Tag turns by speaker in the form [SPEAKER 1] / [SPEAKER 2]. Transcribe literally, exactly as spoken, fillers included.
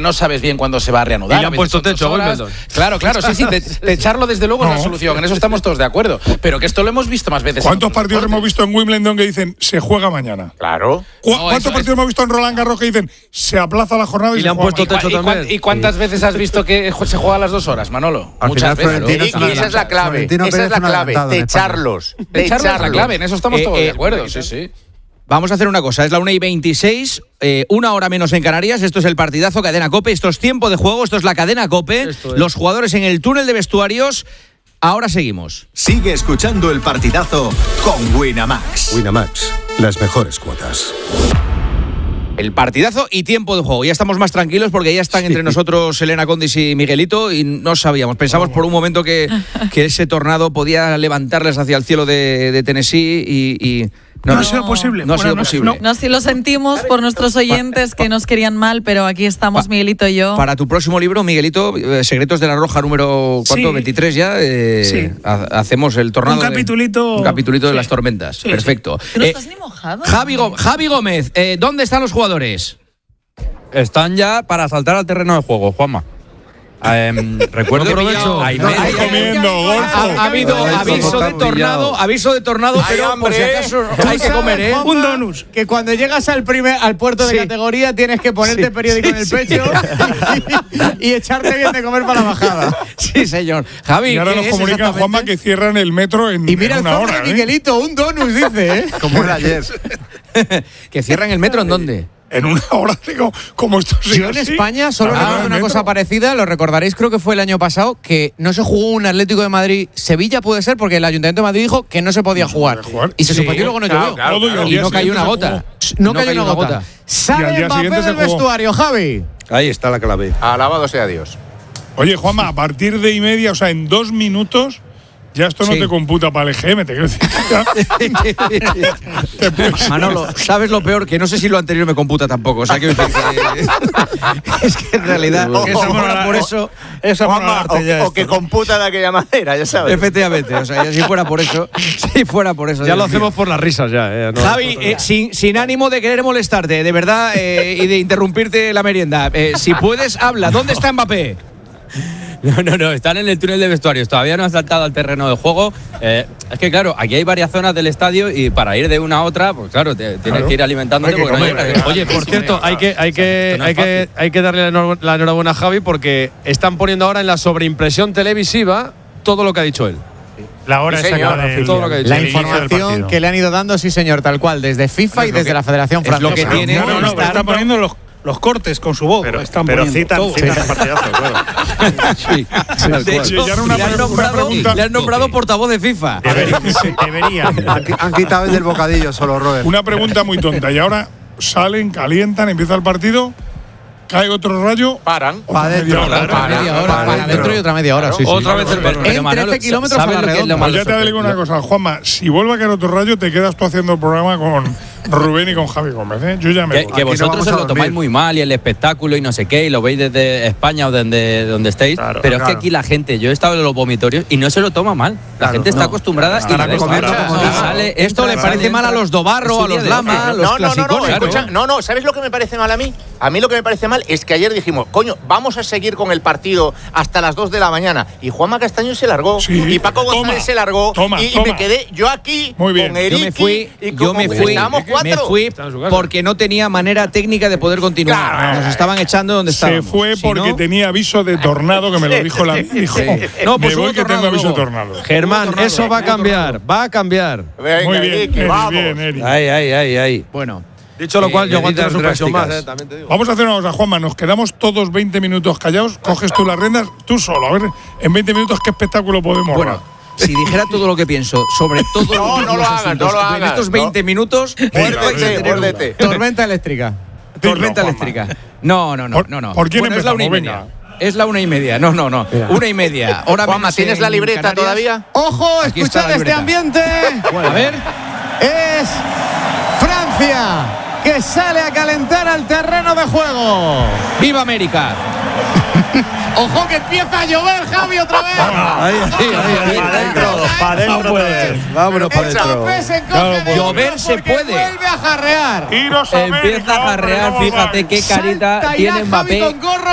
[SPEAKER 1] no sabes bien cuándo se va a reanudar.
[SPEAKER 2] Y le han puesto techo, Wimbledon.
[SPEAKER 1] Claro, claro, sí, sí, de, de echarlo desde luego no. es la solución, en eso estamos todos de acuerdo. Pero que esto lo hemos visto más veces.
[SPEAKER 3] ¿Cuántos partidos deportes? hemos visto en Wimbledon que dicen se juega mañana?
[SPEAKER 1] Claro.
[SPEAKER 3] ¿Cu no, ¿Cuántos partidos es... hemos visto en Roland Garros que dicen se aplaza la jornada y,
[SPEAKER 2] y
[SPEAKER 3] se
[SPEAKER 2] le han
[SPEAKER 3] juega
[SPEAKER 2] puesto techo
[SPEAKER 1] mañana?
[SPEAKER 2] también?
[SPEAKER 1] ¿Y, ¿Y cuántas sí. veces has visto que se juega a las dos horas, Manolo?
[SPEAKER 4] Al
[SPEAKER 1] Muchas veces.
[SPEAKER 4] Y esa es la clave. Esa es la clave. De echarlos.
[SPEAKER 1] De echarlos es la clave. En eso estamos todos de acuerdo. Sí, sí.
[SPEAKER 5] Vamos a hacer una cosa, es la una y veintiséis, eh, una hora menos en Canarias, esto es el partidazo Cadena COPE, esto es tiempo de juego, esto es la Cadena COPE, es. los jugadores en el túnel de vestuarios, ahora seguimos.
[SPEAKER 6] Sigue escuchando el partidazo con Winamax.
[SPEAKER 7] Winamax, las mejores cuotas.
[SPEAKER 5] El partidazo y tiempo de juego. Ya estamos más tranquilos porque ya están sí. entre nosotros Elena Condis y Miguelito y no sabíamos. Pensamos por un momento que, que ese tornado podía levantarles hacia el cielo de, de Tennessee y... y
[SPEAKER 3] no, no ha sido posible.
[SPEAKER 5] No ha sido posible.
[SPEAKER 8] No, no, sí lo sentimos por nuestros oyentes que nos querían mal, pero aquí estamos Miguelito y yo.
[SPEAKER 5] Para tu próximo libro, Miguelito, eh, Secretos de la Roja número ¿cuánto? Sí. veintitrés ya. Eh, sí. ha, hacemos el tornado.
[SPEAKER 9] Un capitulito.
[SPEAKER 5] De, un capitulito
[SPEAKER 9] sí.
[SPEAKER 5] de las tormentas. Sí, Perfecto.
[SPEAKER 8] Sí. ¿No eh, estás ni mojado?
[SPEAKER 5] Javi, Javi Gómez, eh, ¿dónde están los jugadores?
[SPEAKER 10] Están ya para saltar al terreno de juego, Juanma. Um, recuerdo
[SPEAKER 3] no provecho.
[SPEAKER 10] Hay
[SPEAKER 3] no, media, comiendo, golfo.
[SPEAKER 5] Ha, ha habido aviso de tornado, aviso de tornado, pero
[SPEAKER 1] hambre,
[SPEAKER 5] por si acaso hay que comer, ¿eh?
[SPEAKER 9] Un donus.
[SPEAKER 11] Que cuando llegas al primer al puerto de sí. categoría tienes que ponerte sí. periódico sí, en el sí. pecho y, y echarte bien de comer para la bajada.
[SPEAKER 5] Sí, señor. Javi,
[SPEAKER 3] y ahora nos comunican, Juanma, que cierran el metro en,
[SPEAKER 11] y mira
[SPEAKER 3] en una
[SPEAKER 11] el
[SPEAKER 3] hora.
[SPEAKER 11] de Miguelito, ¿eh? Un donus, dice, ¿eh?
[SPEAKER 4] Como era ayer.
[SPEAKER 5] ¿Que cierran el metro en dónde?
[SPEAKER 3] En una hora tengo como esto.
[SPEAKER 11] Yo en España solo ah, recuerdo una cosa parecida, lo recordaréis, creo que fue el año pasado, que no se jugó un Atlético de Madrid-Sevilla, puede ser, porque el Ayuntamiento de Madrid dijo que no se podía no jugar. Se jugar. Y se sí, suspendió y luego no
[SPEAKER 1] claro,
[SPEAKER 11] llovió.
[SPEAKER 1] Claro, claro.
[SPEAKER 5] Y no cayó una gota.
[SPEAKER 11] No, no cayó una gota. gota. Sale Mbappé del vestuario, Javi.
[SPEAKER 4] Ahí está la clave.
[SPEAKER 1] Alabado sea Dios.
[SPEAKER 3] Oye, Juanma, a partir de y media, o sea, en dos minutos… Ya esto no sí. te computa para el E G M, te quiero decir.
[SPEAKER 5] Manolo, ¿sabes lo peor? Que no sé si lo anterior me computa tampoco. O sea, que, que es que en realidad
[SPEAKER 9] o,
[SPEAKER 5] eso
[SPEAKER 9] o,
[SPEAKER 5] fuera por eso, eso
[SPEAKER 4] Juanma, o, o, o que computa de aquella manera, ya sabes.
[SPEAKER 5] Efectivamente, o sea, si fuera por eso, si fuera por eso.
[SPEAKER 2] Ya lo hacemos mío. por las risas ya. Eh, no,
[SPEAKER 5] Javi, eh, sin, sin ánimo de querer molestarte, de verdad, eh, y de interrumpirte la merienda. Eh, si puedes, habla. ¿Dónde está Mbappé?
[SPEAKER 10] No, no, no, están en el túnel de vestuarios, todavía no han saltado al terreno de juego. Eh, es que claro, aquí hay varias zonas del estadio y para ir de una a otra, pues claro, te, tienes claro. que ir alimentándote. Porque
[SPEAKER 2] comer,
[SPEAKER 10] no hay
[SPEAKER 2] eh. Oye, por cierto, hay que, hay que, no hay que, hay que darle la enhorabuena a Javi porque están poniendo ahora en la sobreimpresión televisiva todo lo que ha dicho él.
[SPEAKER 9] La hora
[SPEAKER 2] sí,
[SPEAKER 9] señor,
[SPEAKER 2] de todo lo que ha dicho.
[SPEAKER 11] La información que le han ido dando, sí señor, tal cual, desde FIFA y desde
[SPEAKER 5] que,
[SPEAKER 11] la Federación Francesa.
[SPEAKER 5] Es lo que tiene.
[SPEAKER 9] No, no, no, no están poniendo los los cortes con su voz.
[SPEAKER 4] Pero,
[SPEAKER 9] están
[SPEAKER 4] pero citan, citan el partidazo, claro.
[SPEAKER 5] Sí. De hecho, una, le, han nombrado, le han nombrado portavoz de FIFA.
[SPEAKER 4] Deberían. Deberían. Han, han quitado el del bocadillo solo, Robert.
[SPEAKER 3] Una pregunta muy tonta. Y ahora salen, calientan, empieza el partido, cae otro rayo.
[SPEAKER 1] Paran.
[SPEAKER 11] Para adentro. Para media hora. Para adentro y otra media hora. Sí, sí.
[SPEAKER 10] Otra vez el balón.
[SPEAKER 11] En trece kilómetros a la redonda.
[SPEAKER 3] Pues ya te digo una cosa, Juanma. Si vuelve a caer otro rayo, te quedas tú haciendo el programa con Rubén y con Javi Gómez, ¿eh? Yo ya me
[SPEAKER 10] Que,
[SPEAKER 3] voy.
[SPEAKER 10] que vosotros no se lo tomáis muy mal y el espectáculo y no sé qué, y lo veis desde España o desde donde estéis, claro, pero claro. es que aquí la gente, yo he estado en los vomitorios y no se lo toma mal. La claro, gente está no, acostumbrada claro, y, claro, claro,
[SPEAKER 5] y sale, esto le parece mal a los Dobarro, a los Lama, a los
[SPEAKER 4] no, no, no, no,
[SPEAKER 5] claro.
[SPEAKER 4] escucha, no, no, ¿sabes lo que me parece mal a mí? A mí lo que me parece mal es que ayer dijimos, coño, vamos a seguir con el partido hasta las dos de la mañana y Juanma Castaño se largó sí. y Paco González toma, se largó
[SPEAKER 3] toma,
[SPEAKER 4] y,
[SPEAKER 3] toma.
[SPEAKER 4] y me quedé yo aquí
[SPEAKER 3] muy bien.
[SPEAKER 4] con Eriki
[SPEAKER 5] yo me fui,
[SPEAKER 4] y con,
[SPEAKER 5] yo me fui, me fui porque no tenía manera técnica de poder continuar. Claro. Nos estaban echando donde estábamos.
[SPEAKER 3] Se fue porque si no, tenía aviso de tornado, que me lo dijo la dijo.
[SPEAKER 5] No, pues
[SPEAKER 3] me voy que tengo aviso de tornado.
[SPEAKER 2] Germán, tornado, eso va a cambiar, va a cambiar.
[SPEAKER 4] Venga,
[SPEAKER 3] muy bien,
[SPEAKER 4] Eriki,
[SPEAKER 3] Eri,
[SPEAKER 4] vamos.
[SPEAKER 3] bien, Eri.
[SPEAKER 2] Ay, ay, ay, ay.
[SPEAKER 5] Bueno.
[SPEAKER 2] Dicho lo cual, eh, yo aguanto una ocasión más, eh,
[SPEAKER 3] también te digo. Vamos a hacer una cosa, Juanma. Nos quedamos todos veinte minutos callados. Coges tú las riendas, tú solo. A ver, en veinte minutos, ¿qué espectáculo podemos
[SPEAKER 5] bueno,
[SPEAKER 3] dar?
[SPEAKER 5] Si dijera todo lo que pienso sobre todo
[SPEAKER 4] no,
[SPEAKER 5] los
[SPEAKER 4] no lo hagas, no lo hagas.
[SPEAKER 5] En estos veinte no. minutos,
[SPEAKER 4] muérdete.
[SPEAKER 11] Tormenta eléctrica.
[SPEAKER 5] Tormenta eléctrica. No, no, no, no, no.
[SPEAKER 3] ¿Por quién
[SPEAKER 5] bueno,
[SPEAKER 3] empezamos?
[SPEAKER 5] Es la una y media. Es la una y media. No, no, no. Mira. Una y media. Ahora
[SPEAKER 4] Juanma, ¿tienes la libreta Canarias? Todavía?
[SPEAKER 11] ¡Ojo!
[SPEAKER 5] Aquí
[SPEAKER 11] escuchad este ambiente.
[SPEAKER 5] Bueno, a ver.
[SPEAKER 11] Es Francia, que sale a calentar al terreno de juego.
[SPEAKER 5] ¡Viva América!
[SPEAKER 11] ¡Ojo que empieza a llover, Javi, otra vez!
[SPEAKER 2] Ahí, ahí, ahí.
[SPEAKER 4] Para adentro, para adentro.
[SPEAKER 2] Vámonos para adentro.
[SPEAKER 5] Llover se puede.
[SPEAKER 11] Vuelve a jarrear.
[SPEAKER 10] Empieza a jarrear, fíjate qué carita tiene Mbappé.